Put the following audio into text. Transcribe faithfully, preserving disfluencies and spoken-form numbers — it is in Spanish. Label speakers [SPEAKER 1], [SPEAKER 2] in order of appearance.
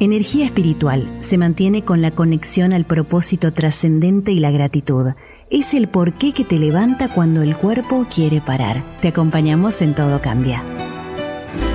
[SPEAKER 1] Energía espiritual se mantiene con la conexión al propósito trascendente y la gratitud. Es el porqué que te levanta cuando el cuerpo quiere parar. Te acompañamos en Todo Cambia.